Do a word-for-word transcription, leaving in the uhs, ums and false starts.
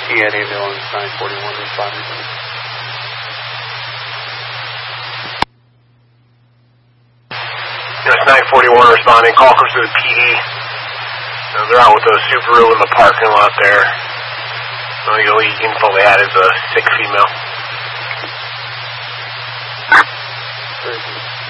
Yeah, the ambulance nine forty-one responding. Yes, nine forty-one responding. Call comes to the P D. Uh, they're out with a Subaru in the parking lot there. Uh, the only info they had is a sick female. Very good.